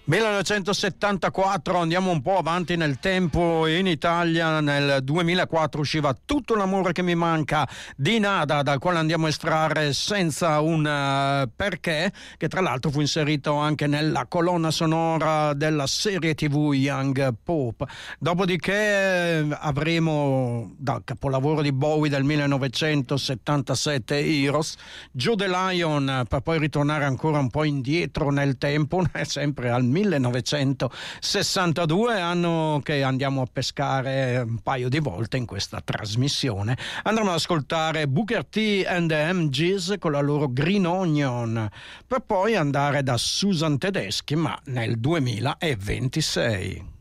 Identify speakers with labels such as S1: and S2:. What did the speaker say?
S1: 1974, andiamo un po' avanti nel tempo. In Italia nel 2004 usciva Tutto l'amore che mi manca di Nada, dal quale andiamo a estrarre Senza un perché, che tra l'altro fu inserito anche nella colonna sonora della serie TV Young Pope. Dopodiché avremo dal capolavoro di Bowie del 1977 Heroes, Joe the Lion, per poi ritornare ancora un po' indietro nel tempo, sempre al 1962, anno che andiamo a pescare un paio di volte in questa trasmissione. Andremo ad ascoltare Booker T and the MGs con la loro Green Onion, per poi andare da Susan Tedeschi, ma nel 2026.